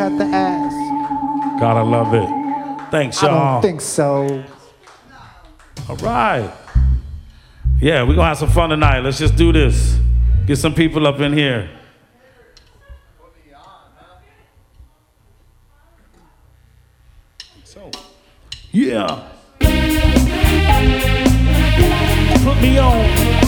got the ass. Gotta love it. Thanks, y'all. I don't think so. All right. Yeah, we're gonna have some fun tonight. Let's just do this. Get some people up in here. So, yeah. Put me on.